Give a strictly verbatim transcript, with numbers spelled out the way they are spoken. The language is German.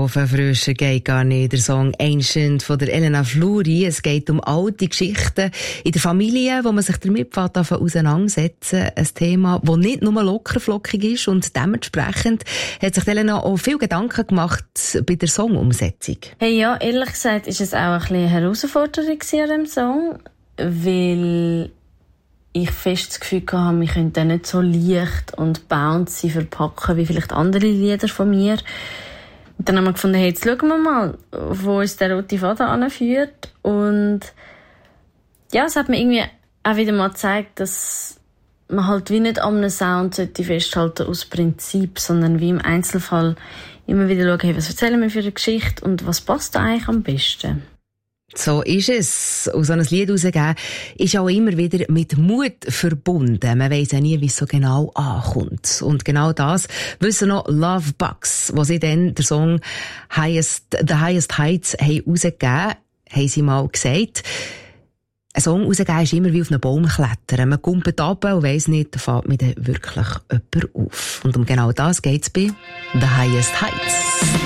Ofen frischer geht gar nicht. Der Song «Ancient» von der Elena Fluri. Es geht um alte Geschichten in der Familie, wo man sich damit auseinandersetzen. Ein Thema, das nicht nur lockerflockig ist, und dementsprechend hat sich Elena auch viel Gedanken gemacht bei der Songumsetzung. Hey, ja, ehrlich gesagt ist es auch ein bisschen eine Herausforderung an diesem Song, weil ich fest das Gefühl hatte, wir können den nicht so leicht und bouncy verpacken wie vielleicht andere Lieder von mir. Und dann haben wir gefunden, hey, jetzt schauen wir mal, wo uns der rote Faden anführt. Und ja, es hat mir irgendwie auch wieder mal gezeigt, dass man halt wie nicht an einem Sound sollte festhalten aus Prinzip, sondern wie im Einzelfall immer wieder schauen, hey, was erzählen wir für eine Geschichte und was passt da eigentlich am besten. So ist es. Und so ein Lied rauszugeben, ist auch immer wieder mit Mut verbunden. Man weiss ja nie, wie es so genau ankommt. Und genau das wissen noch Love Bugs, wo sie dann den Song Highest, The Highest Heights haben rausgegeben, haben sie mal gesagt. Ein Song rausgeben ist immer wie auf einen Baum klettern. Man kumpelt runter und weiss nicht, da fällt mir dann wirklich jemand auf. Und um genau das geht's bei The Highest Heights.